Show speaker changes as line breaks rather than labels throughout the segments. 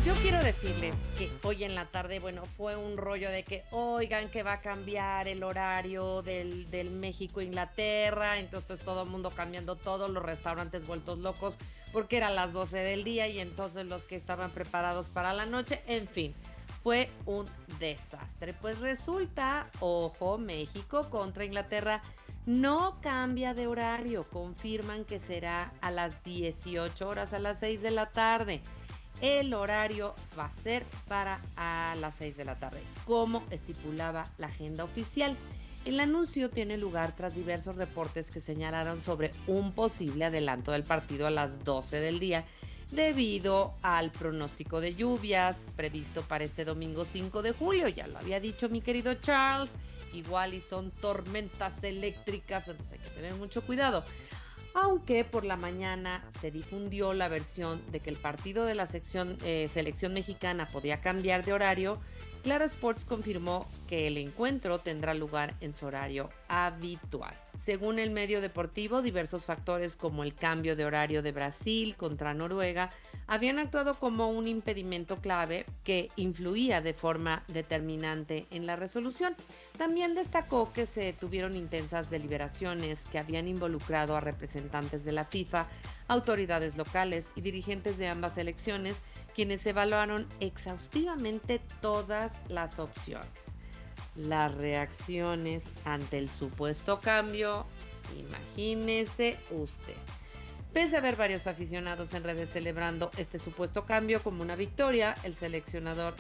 Pues yo quiero decirles que hoy en la tarde, bueno, fue un rollo de que, oigan, que va a cambiar el horario del México-Inglaterra, entonces todo el mundo cambiando todo, los restaurantes vueltos locos, porque era las 12 del día y entonces los que estaban preparados para la noche, en fin, fue un desastre. Pues resulta, ojo, México contra Inglaterra no cambia de horario, confirman que será a las 18 horas, a las 6 de la tarde. El horario va a ser para a las 6 de la tarde, como estipulaba la agenda oficial. El anuncio tiene lugar tras diversos reportes que señalaron sobre un posible adelanto del partido a las 12 del día debido al pronóstico de lluvias previsto para este domingo 5 de julio. Ya lo había dicho mi querido Charles, igual y son tormentas eléctricas, entonces hay que tener mucho cuidado. Aunque por la mañana se difundió la versión de que el partido de la selección mexicana podía cambiar de horario, Claro Sports confirmó que el encuentro tendrá lugar en su horario habitual. Según el medio deportivo, diversos factores como el cambio de horario de Brasil contra Noruega habían actuado como un impedimento clave que influía de forma determinante en la resolución. También destacó que se tuvieron intensas deliberaciones que habían involucrado a representantes de la FIFA, autoridades locales y dirigentes de ambas elecciones, quienes evaluaron exhaustivamente todas las opciones. Las reacciones ante el supuesto cambio, imagínese usted. Pese a ver varios aficionados en redes celebrando este supuesto cambio como una victoria, el seleccionador,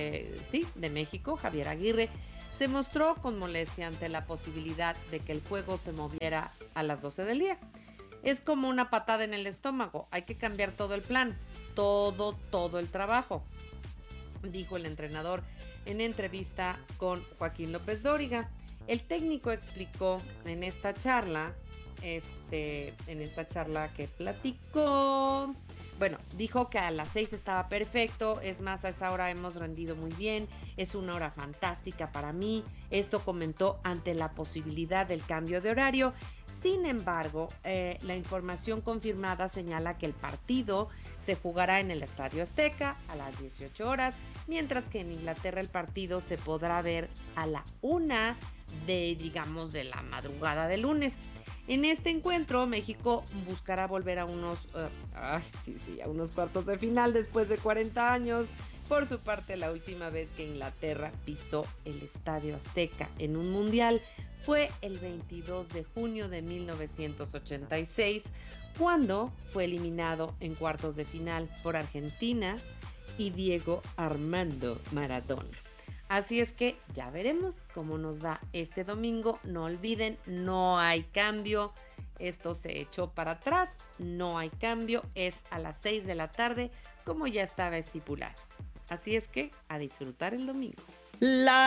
de México, Javier Aguirre, se mostró con molestia ante la posibilidad de que el juego se moviera a las 12 del día. Es como una patada en el estómago, hay que cambiar todo el plan, todo el trabajo, dijo el entrenador en entrevista con Joaquín López Dóriga. El técnico explicó en esta charla que platicó, bueno, dijo que a las 6 estaba perfecto, es más, a esa hora hemos rendido muy bien, es una hora fantástica para mí, esto comentó ante la posibilidad del cambio de horario. Sin embargo, la información confirmada señala que el partido se jugará en el Estadio Azteca a las 18 horas, mientras que en Inglaterra el partido se podrá ver a la 1 de la madrugada del lunes. En este encuentro, México buscará volver a a unos cuartos de final después de 40 años. Por su parte, la última vez que Inglaterra pisó el Estadio Azteca en un mundial fue el 22 de junio de 1986, cuando fue eliminado en cuartos de final por Argentina y Diego Armando Maradona. Así es que ya veremos cómo nos va este domingo. No olviden, no hay cambio. Esto se echó para atrás, no hay cambio, es a las 6 de la tarde como ya estaba estipulado. Así es que a disfrutar el domingo.
La